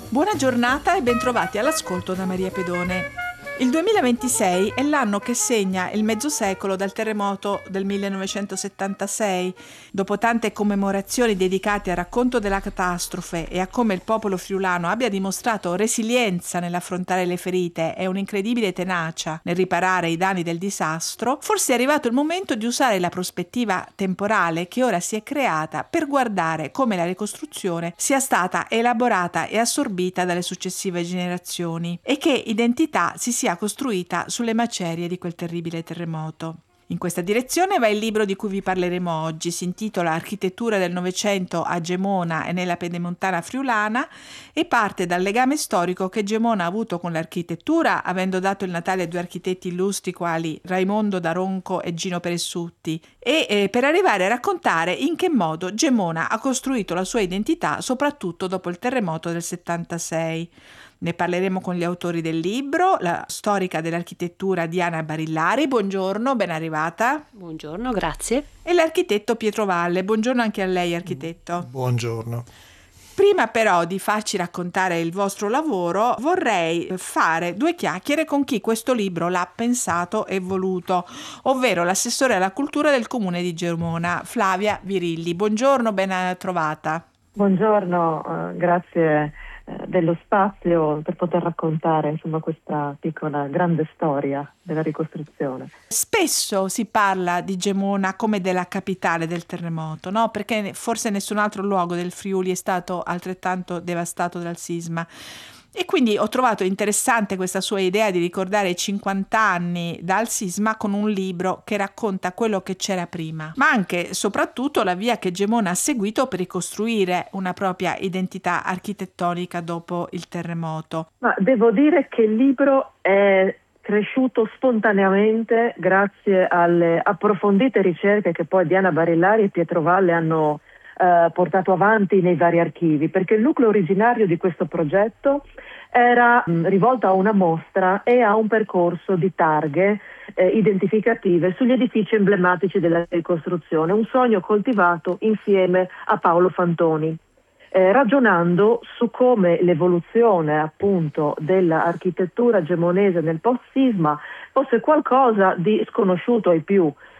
Buona giornata e bentrovati all'ascolto da Maria Pedone. Il 2026 è l'anno che segna il mezzo secolo dal terremoto del 1976. Dopo tante commemorazioni dedicate al racconto della catastrofe e a come il popolo friulano abbia dimostrato resilienza nell'affrontare le ferite e un'incredibile tenacia nel riparare i danni del disastro, forse è arrivato il momento di usare la prospettiva temporale che ora si è creata per guardare come la ricostruzione sia stata elaborata e assorbita dalle successive generazioni e che identità si sia costruita sulle macerie di quel terribile terremoto. In questa direzione va il libro di cui vi parleremo oggi. Si intitola Architettura del Novecento a Gemona e nella Pedemontana friulana e parte dal legame storico che Gemona ha avuto con l'architettura, avendo dato il natale a due architetti illustri quali Raimondo da Ronco e Gino Peressutti, e per arrivare a raccontare in che modo Gemona ha costruito la sua identità, soprattutto dopo il terremoto del 76. Ne parleremo con gli autori del libro, la storica dell'architettura Diana Barillari, buongiorno, ben arrivata. Buongiorno, grazie. E l'architetto Pietro Valle, buongiorno anche a lei architetto. Buongiorno. Prima però di farci raccontare il vostro lavoro, vorrei fare due chiacchiere con chi questo libro l'ha pensato e voluto, ovvero l'assessore alla cultura del comune di Gemona, Flavia Virilli. Buongiorno, ben trovata. Buongiorno, grazie dello spazio per poter raccontare questa piccola grande storia della ricostruzione. Spesso si parla di Gemona come della capitale del terremoto, no? Perché forse nessun altro luogo del Friuli è stato altrettanto devastato dal sisma. E quindi ho trovato interessante questa sua idea di ricordare i 50 anni dal sisma con un libro che racconta quello che c'era prima, ma anche e soprattutto la via che Gemona ha seguito per ricostruire una propria identità architettonica dopo il terremoto. Ma devo dire che il libro è cresciuto spontaneamente grazie alle approfondite ricerche che poi Diana Barillari e Pietro Valle hanno portato avanti nei vari archivi, perché il nucleo originario di questo progetto era rivolto a una mostra e a un percorso di targhe identificative sugli edifici emblematici della ricostruzione, un sogno coltivato insieme a Paolo Fantoni, ragionando su come l'evoluzione appunto dell'architettura gemonese nel post-sisma fosse qualcosa di sconosciuto ai più,